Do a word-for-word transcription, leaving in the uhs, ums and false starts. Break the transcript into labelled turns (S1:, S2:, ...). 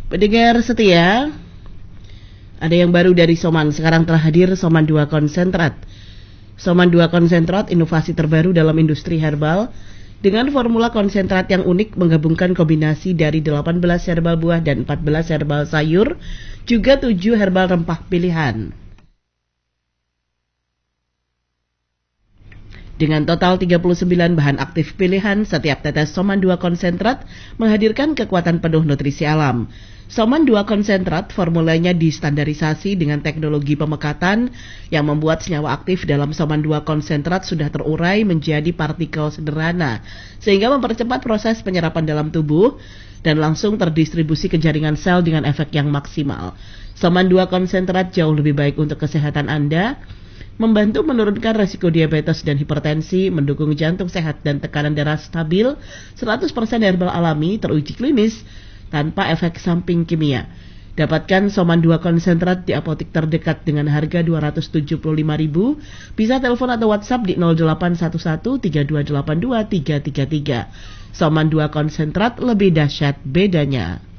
S1: Pendengar setia, ada yang baru dari Soman. Sekarang telah hadir Soman dua Konsentrat. Soman dua Konsentrat, inovasi terbaru dalam industri herbal dengan formula konsentrat yang unik menggabungkan kombinasi dari delapan belas herbal buah dan empat belas herbal sayur, juga tujuh herbal rempah pilihan. Dengan total tiga puluh sembilan bahan aktif pilihan, setiap tetes Soman dua Konsentrat menghadirkan kekuatan penuh nutrisi alam. Soman dua Konsentrat formulanya distandarisasi dengan teknologi pemekatan yang membuat senyawa aktif dalam Soman dua Konsentrat sudah terurai menjadi partikel sederhana, sehingga mempercepat proses penyerapan dalam tubuh dan langsung terdistribusi ke jaringan sel dengan efek yang maksimal. Soman dua Konsentrat jauh lebih baik untuk kesehatan Anda, membantu menurunkan resiko diabetes dan hipertensi, mendukung jantung sehat dan tekanan darah stabil, seratus persen herbal alami, teruji klinis, tanpa efek samping kimia. Dapatkan Soman dua Konsentrat di apotik terdekat dengan harga dua ratus tujuh puluh lima ribu rupiah. Bisa telepon atau WhatsApp di nol delapan satu satu tiga dua delapan dua tiga tiga tiga. Soman dua Konsentrat, lebih dahsyat bedanya.